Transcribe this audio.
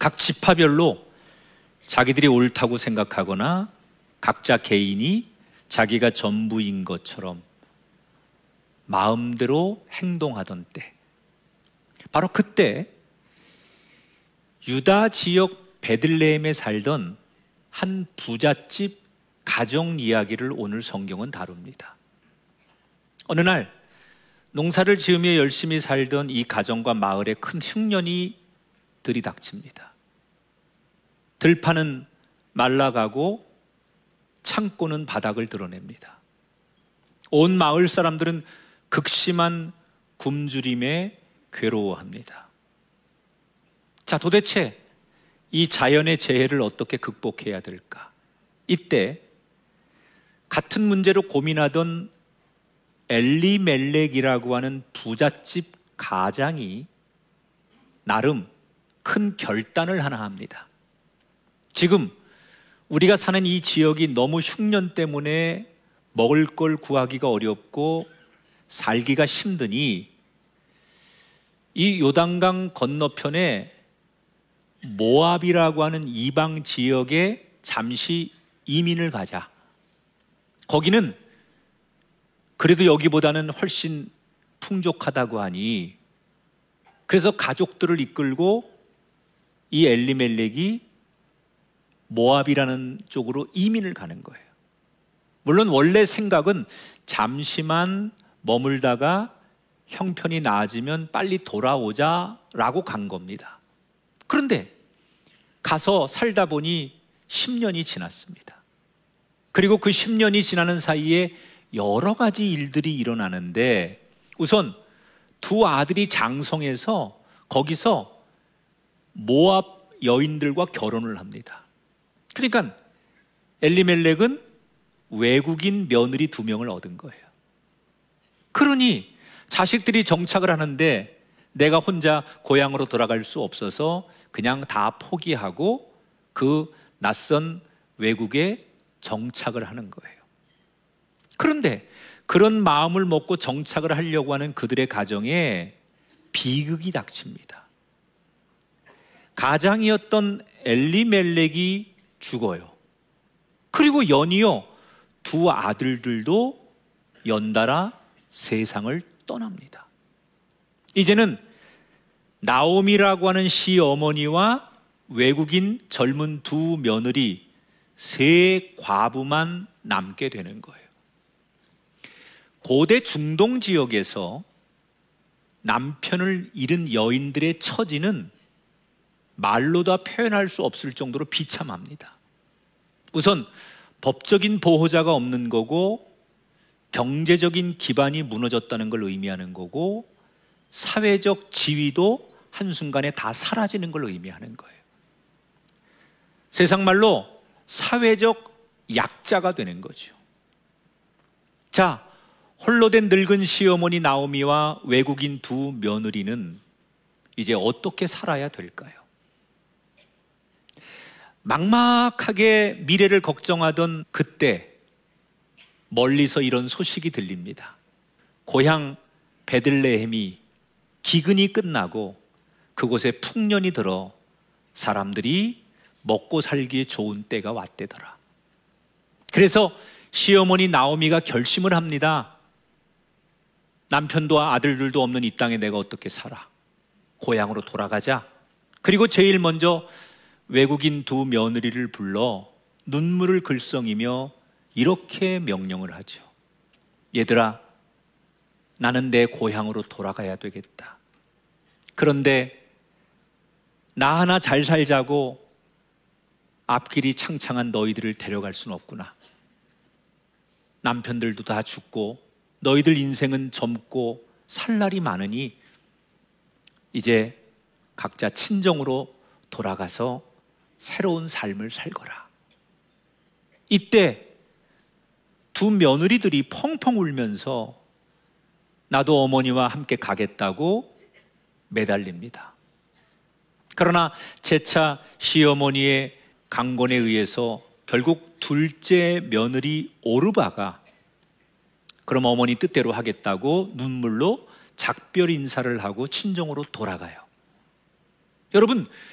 각 지파별로 자기들이 옳다고 생각하거나 각자 개인이 자기가 전부인 것처럼 마음대로 행동하던 때, 바로 그때 유다 지역 베들레헴에 살던 한 부잣집 가정 이야기를 오늘 성경은 다룹니다. 어느 날 농사를 지으며 열심히 살던 이 가정과 마을에 큰 흉년이 들이닥칩니다. 들판은 말라가고 창고는 바닥을 드러냅니다. 온 마을 사람들은 극심한 굶주림에 괴로워합니다. 자, 도대체 이 자연의 재해를 어떻게 극복해야 될까? 이때 같은 문제로 고민하던 엘리멜렉이라고 하는 부잣집 가장이 나름 큰 결단을 하나 합니다. 지금 우리가 사는 이 지역이 너무 흉년 때문에 먹을 걸 구하기가 어렵고 살기가 힘드니 이 요단강 건너편에 모압이라고 하는 이방 지역에 잠시 이민을 가자. 거기는 그래도 여기보다는 훨씬 풍족하다고 하니, 그래서 가족들을 이끌고 이 엘리멜렉이 모압이라는 쪽으로 이민을 가는 거예요. 물론 원래 생각은 잠시만 머물다가 형편이 나아지면 빨리 돌아오자라고 간 겁니다. 그런데 가서 살다 보니 10년이 지났습니다. 그리고 그 10년이 지나는 사이에 여러 가지 일들이 일어나는데, 우선 두 아들이 장성해서 거기서 모압 여인들과 결혼을 합니다. 그러니까 엘리멜렉은 외국인 며느리 2명을 얻은 거예요. 그러니 자식들이 정착을 하는데 내가 혼자 고향으로 돌아갈 수 없어서 그냥 다 포기하고 그 낯선 외국에 정착을 하는 거예요. 그런데 그런 마음을 먹고 정착을 하려고 하는 그들의 가정에 비극이 닥칩니다. 가장이었던 엘리멜렉이 죽어요. 그리고 연이어 두 아들들도 연달아 세상을 떠납니다. 이제는 나오미라고 하는 시어머니와 외국인 젊은 두 며느리, 세 과부만 남게 되는 거예요. 고대 중동 지역에서 남편을 잃은 여인들의 처지는 말로 다 표현할 수 없을 정도로 비참합니다. 우선 법적인 보호자가 없는 거고, 경제적인 기반이 무너졌다는 걸 의미하는 거고, 사회적 지위도 한순간에 다 사라지는 걸 의미하는 거예요. 세상 말로 사회적 약자가 되는 거죠. 자, 홀로 된 늙은 시어머니 나오미와 외국인 두 며느리는 이제 어떻게 살아야 될까요? 막막하게 미래를 걱정하던 그때 멀리서 이런 소식이 들립니다. 고향 베들레헴이 기근이 끝나고 그곳에 풍년이 들어 사람들이 먹고 살기에 좋은 때가 왔대더라. 그래서 시어머니 나오미가 결심을 합니다. 남편도 아들들도 없는 이 땅에 내가 어떻게 살아? 고향으로 돌아가자. 그리고 제일 먼저 외국인 두 며느리를 불러 눈물을 글썽이며 이렇게 명령을 하죠. 얘들아, 나는 내 고향으로 돌아가야 되겠다. 그런데 나 하나 잘 살자고 앞길이 창창한 너희들을 데려갈 수는 없구나. 남편들도 다 죽고 너희들 인생은 젊고 살 날이 많으니 이제 각자 친정으로 돌아가서 새로운 삶을 살거라. 이때 두 며느리들이 펑펑 울면서 나도 어머니와 함께 가겠다고 매달립니다. 그러나 재차 시어머니의 강권에 의해서 결국 둘째 며느리 오르바가 그럼 어머니 뜻대로 하겠다고 눈물로 작별 인사를 하고 친정으로 돌아가요. 여러분,